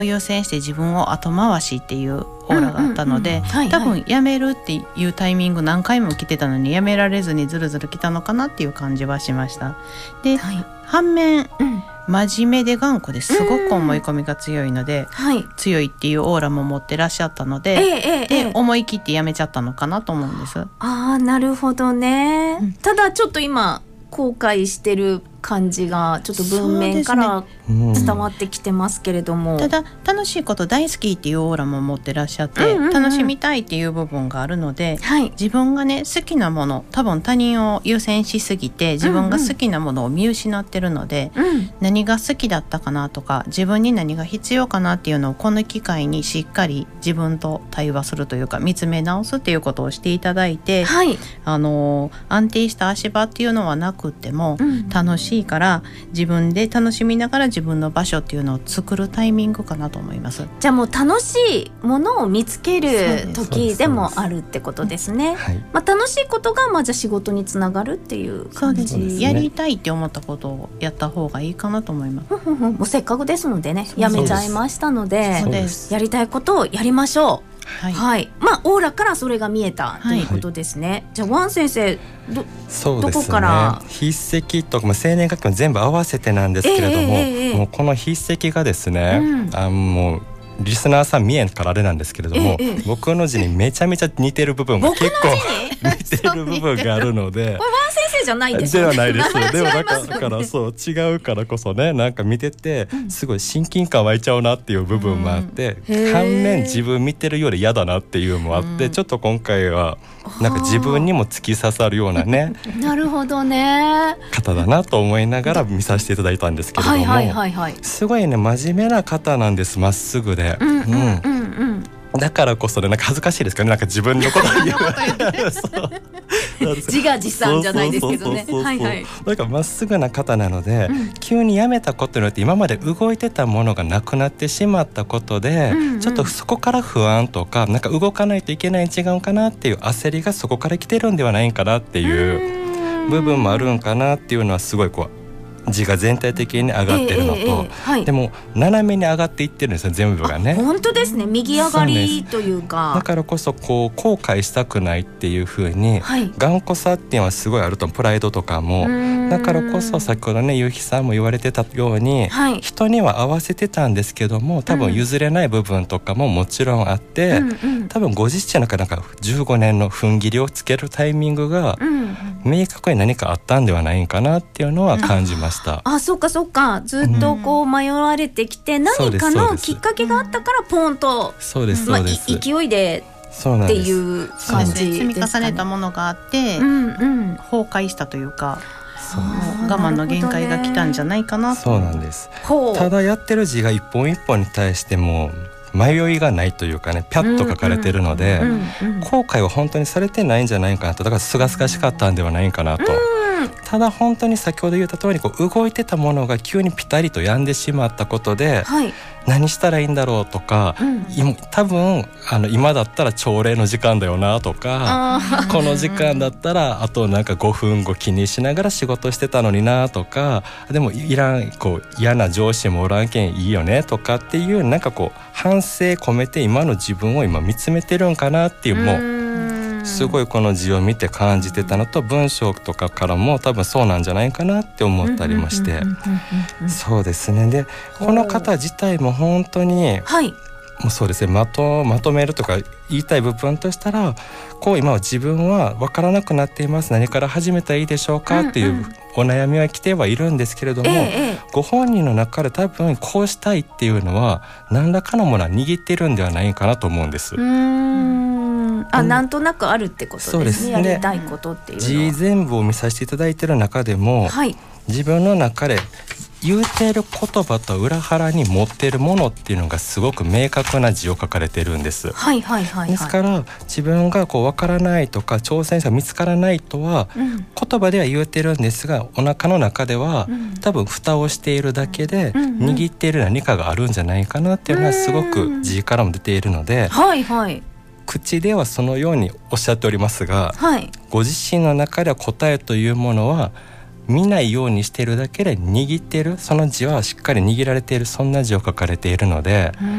優先して自分を後回しっていうオーラがあったので、多分辞めるっていうタイミング何回も来てたのに辞められずにずるずる来たのかなっていう感じはしました。で、反面、真面目で頑固ですごく思い込みが強いので、強いっていうオーラも持ってらっしゃったので、で思い切って辞めちゃったのかなと思うんです。 なるほどね、ただちょっと今後悔してる感じがちょっと文面から伝わってきてますけれども、 ただ楽しいこと大好きっていうオーラも持ってらっしゃって、楽しみたいっていう部分があるので、自分がね好きなもの、多分他人を優先しすぎて自分が好きなものを見失ってるので、何が好きだったかなとか自分に何が必要かなっていうのをこの機会にしっかり自分と対話するというか見つめ直すっていうことをしていただいて、安定した足場っていうのはなくっても、楽しいから自分で楽しみながら自分の場所っていうのを作るタイミングかなと思います。 じゃあもう楽しいものを見つける時でもあるってことですね。楽しいことがじゃあ仕事につながるっていう感じ。 そうですね、やりたいって思ったことをやった方がいいかなと思います。 もうせっかくですのでね、やめちゃいましたので、やりたいことをやりましょう。オーラからそれが見えたということですね。じゃあワン先生、どこから？ 筆跡とか生年月日も全部合わせてなんですけれども、もうこの筆跡がですね、もうリスナーさん見えんからあれなんですけれども、僕の字にめちゃめちゃ似てる部分が結構似てる部分があるので、 これワン先生じゃないですよね。 ではないです。でもだからそう違うからこそね、なんか見ててすごい親近感湧いちゃうなっていう部分もあって、反面自分見てるより嫌だなっていうのもあって、ちょっと今回はなんか自分にも突き刺さるようなねなるほどね方だなと思いながら見させていただいたんですけれども、すごいね真面目な方なんです。まっすぐで、だからこそね、なんか恥ずかしいですけどね、なんか自分のことを言う自画自賛じゃないですけどね。 なんかまっすぐな方なので、急に辞めたことによって今まで動いてたものがなくなってしまったことで、ちょっとそこから不安とか、なんか動かないといけないん違うかなっていう焦りがそこから来てるんではないかなっていう部分もあるんかなっていうのはすごいこう字が全体的に上がってるのと、でも斜めに上がっていってるんですよ、全部がね。 本当ですね、右上がりというか。 だからこそこう後悔したくないっていう風に、頑固さっていうのはすごいあると、プライドとかも。だからこそ先ほどね、ゆうひさんも言われてたように、人には合わせてたんですけども、多分譲れない部分とかももちろんあって、多分ご自身のなんか15年の踏ん切りをつけるタイミングが明確に何かあったんではないかなっていうのは感じました。 そっかそっか、ずっとこう迷われてきて、何かのきっかけがあったからポンと勢いでっていう感じですかね。 積み重ねたものがあって、崩壊したというか、我慢の限界が来たんじゃないかなと。 そうなんです。ただやってる字が一本一本に対しても迷いがないというかね、ピャッと書かれてるので、後悔は本当にされてないんじゃないかなと。だからすがすがしかったんではないかなと。ただ本当に先ほど言った通り、こう動いてたものが急にピタリと止んでしまったことで、何したらいいんだろうとか、多分今だったら朝礼の時間だよなとか、この時間だったらあとなんか5分後気にしながら仕事してたのになとか、でもいらんこう嫌な上司もおらんけんいいよねとかっていう、なんかこう反省込めて今の自分を今見つめてるんかなっていう、もうすごいこの字を見て感じてたのと、文章とかからも多分そうなんじゃないかなって思ったりもして、そうですね。でこの方自体も本当に、もうそうですね、まとめるとか言いたい部分としたら、こう今は自分は分からなくなっています、何から始めたらいいでしょうかっていうお悩みは来てはいるんですけれども、ご本人の中で多分こうしたいっていうのは何らかのものは握ってるんではないかなと思うんです。 なんとなくあるってことですね。やりたいことっていうのは字全部を見させていただいている中でも、自分の中で言うている言葉と裏腹に持っているものっていうのがすごく明確な字を書かれているんです。ですから自分がこう分からないとか挑戦者見つからないとは、言葉では言うてるんですが、お腹の中では、多分蓋をしているだけで、握っている何かがあるんじゃないかなっていうのはすごく字からも出ているので、口ではそのようにおっしゃっておりますが、ご自身の中では答えというものは見ないようにしているだけで握っているその字はしっかり握られている、そんな字を書かれているので、